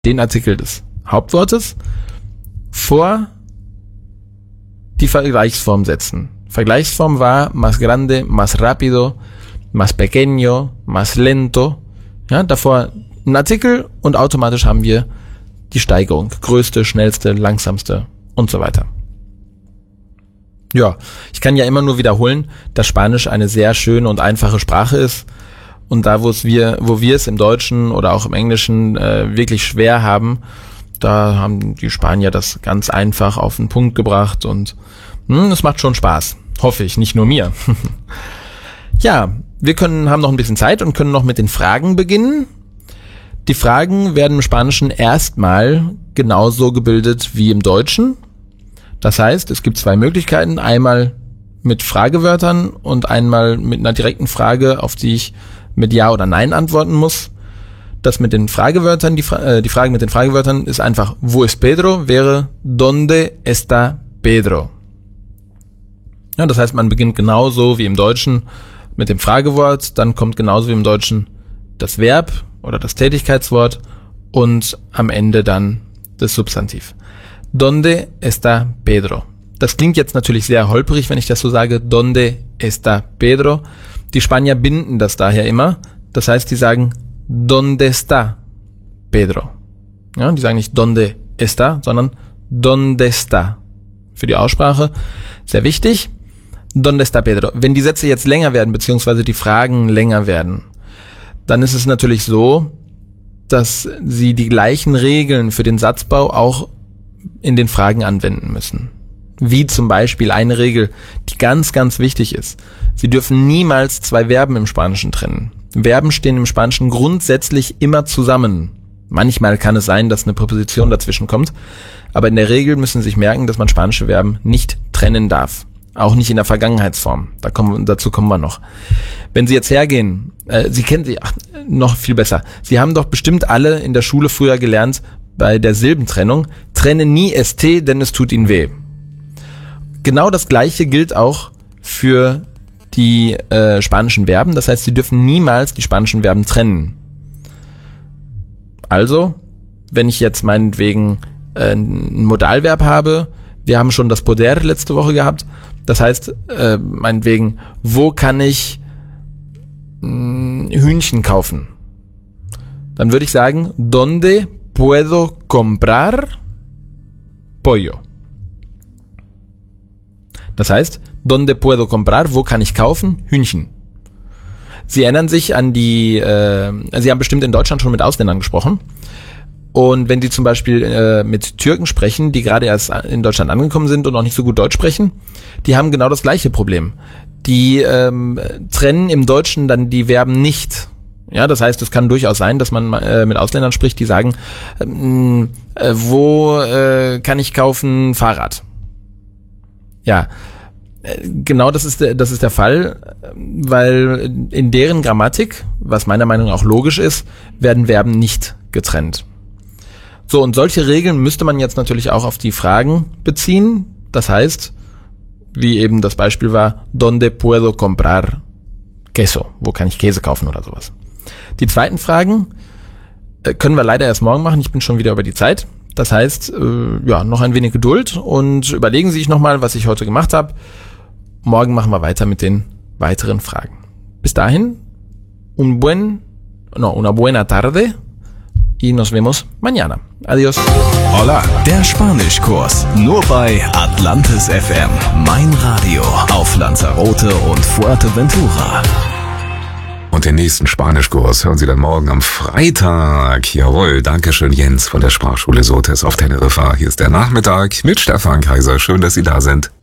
den Artikel des Hauptwortes vor die Vergleichsform setzen. Vergleichsform war más grande, más rápido, más pequeño, más lento. Ja, davor ein Artikel und automatisch haben wir die Steigerung. Größte, schnellste, langsamste und so weiter. Ja, ich kann ja immer nur wiederholen, dass Spanisch eine sehr schöne und einfache Sprache ist. Und da, wo wir es im Deutschen oder auch im Englischen wirklich schwer haben, da haben die Spanier das ganz einfach auf den Punkt gebracht und es macht schon Spaß. Hoffe ich, nicht nur mir. Ja, wir haben noch ein bisschen Zeit und können noch mit den Fragen beginnen. Die Fragen werden im Spanischen erstmal genauso gebildet wie im Deutschen. Das heißt, es gibt zwei Möglichkeiten. Einmal mit Fragewörtern und einmal mit einer direkten Frage, auf die ich mit Ja oder Nein antworten muss. Das mit den Fragewörtern, die Frage mit den Fragewörtern ist einfach, wo ist Pedro? Wäre, ¿dónde está Pedro? Ja, das heißt, man beginnt genauso wie im Deutschen mit dem Fragewort, dann kommt genauso wie im Deutschen das Verb oder das Tätigkeitswort und am Ende dann das Substantiv. ¿Dónde está Pedro? Das klingt jetzt natürlich sehr holprig, wenn ich das so sage, ¿Dónde está Pedro? Die Spanier binden das daher immer. Das heißt, die sagen, ¿Dónde está Pedro? Ja, die sagen nicht ¿Dónde está?, sondern ¿Dónde está? Für die Aussprache sehr wichtig. ¿Dónde está Pedro? Wenn die Sätze jetzt länger werden, beziehungsweise die Fragen länger werden, dann ist es natürlich so, dass sie die gleichen Regeln für den Satzbau auch in den Fragen anwenden müssen. Wie zum Beispiel eine Regel, die ganz, ganz wichtig ist. Sie dürfen niemals zwei Verben im Spanischen trennen. Verben stehen im Spanischen grundsätzlich immer zusammen. Manchmal kann es sein, dass eine Präposition dazwischen kommt, aber in der Regel müssen Sie sich merken, dass man spanische Verben nicht trennen darf. Auch nicht in der Vergangenheitsform. Dazu kommen wir noch. Wenn Sie jetzt hergehen, Sie kennen sie, noch viel besser. Sie haben doch bestimmt alle in der Schule früher gelernt, bei der Silbentrennung, trenne nie ST, denn es tut Ihnen weh. Genau das Gleiche gilt auch für die spanischen Verben. Das heißt, Sie dürfen niemals die spanischen Verben trennen. Also, wenn ich jetzt meinetwegen ein Modalverb habe, wir haben schon das poder letzte Woche gehabt, das heißt, meinetwegen, wo kann ich Hühnchen kaufen? Dann würde ich sagen, ¿Dónde puedo comprar pollo? Das heißt, ¿Dónde puedo comprar? Wo kann ich kaufen? Hühnchen. Sie erinnern sich an Sie haben bestimmt in Deutschland schon mit Ausländern gesprochen. Und wenn Sie zum Beispiel mit Türken sprechen, die gerade erst in Deutschland angekommen sind und noch nicht so gut Deutsch sprechen, die haben genau das gleiche Problem. Die trennen im Deutschen dann die Verben nicht. Ja, das heißt, es kann durchaus sein, dass man mit Ausländern spricht, die sagen, wo kann ich kaufen Fahrrad? Ja, genau das ist der Fall, weil in deren Grammatik, was meiner Meinung nach auch logisch ist, werden Verben nicht getrennt. So, und solche Regeln müsste man jetzt natürlich auch auf die Fragen beziehen. Das heißt, wie eben das Beispiel war, ¿Dónde puedo comprar queso? Wo kann ich Käse kaufen oder sowas? Die zweiten Fragen können wir leider erst morgen machen. Ich bin schon wieder über die Zeit. Das heißt, noch ein wenig Geduld und überlegen Sie sich nochmal, was ich heute gemacht habe. Morgen machen wir weiter mit den weiteren Fragen. Bis dahin, una buena tarde y nos vemos mañana. Adiós. Hola, der Spanischkurs. Nur bei Atlantis FM. Mein Radio auf Lanzarote und Fuerteventura. Und den nächsten Spanischkurs hören Sie dann morgen am Freitag. Jawohl, dankeschön Jens von der Sprachschule Sotes auf Teneriffa. Hier ist der Nachmittag mit Stefan Kaiser. Schön, dass Sie da sind.